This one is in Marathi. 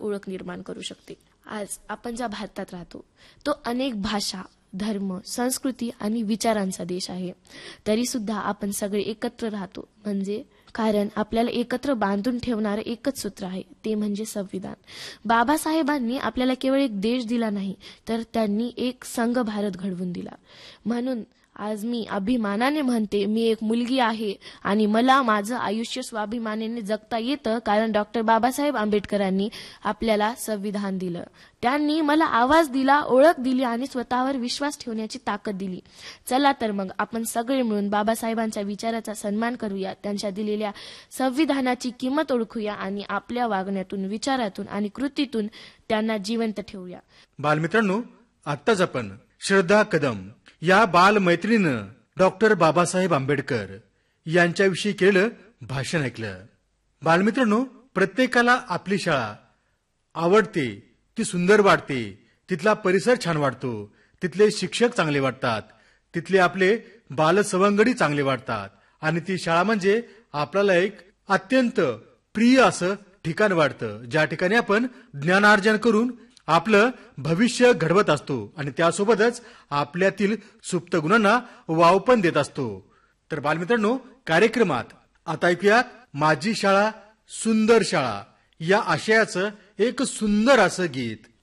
ओळख निर्माण करू शकते. आज आपण ज्या भारतात राहतो तो अनेक भाषा, धर्म, संस्कृती आणि विचारांचा देश आहे. तरी सुद्धा आपण सगळे एकत्र राहतो, म्हणजे कारण आपल्याला एकत्र बांधून ठेवणारं एकच सूत्र आहे, ते म्हणजे संविधान. बाबासाहेबांनी आपल्याला केवळ एक देश दिला नाही, तर त्यांनी एक संघ भारत घडवून दिला. म्हणून आज मी अभिमानाने म्हणते, मी एक मुलगी आहे आणि मला माझं आयुष्य स्वाभिमानाने जगता येतं, कारण डॉक्टर बाबासाहेब आंबेडकरांनी आपल्याला संविधान दिलं. त्यांनी मला आवाज दिला, ओळख दिली आणि स्वतःवर विश्वास ठेवण्याची ताकद दिली. चला तर मग आपण सगळे मिळून बाबासाहेबांच्या विचाराचा सन्मान करूया, त्यांच्या दिलेल्या संविधानाची किंमत ओळखूया आणि आपल्या वागण्यातून, विचारातून आणि कृतीतून त्यांना जिवंत ठेवूया. बालमित्रांनो, आत्ताच आपण श्रद्धा कदम या बालमैत्रिणीनं डॉक्टर बाबासाहेब आंबेडकर यांच्याविषयी केलेलं भाषण ऐकलं. बालमित्रांनो, प्रत्येकाला आपली शाळा आवडते, ती सुंदर वाटते, तिथला परिसर छान वाटतो, तिथले शिक्षक चांगले वाटतात, तिथले आपले बालसवंगडी चांगले वाटतात आणि ती शाळा म्हणजे आपल्याला एक अत्यंत प्रिय असं ठिकाण वाटतं, ज्या ठिकाणी आपण ज्ञानार्जन करून आपलं भविष्य घडवत असतो आणि त्यासोबतच आपल्यातील सुप्त गुणांना वाव पण देत असतो. तर बालमित्रांनो, कार्यक्रमात आता ऐकूयात माझी शाळा सुंदर शाळा या आशयाचं एक सुंदर असं गीत.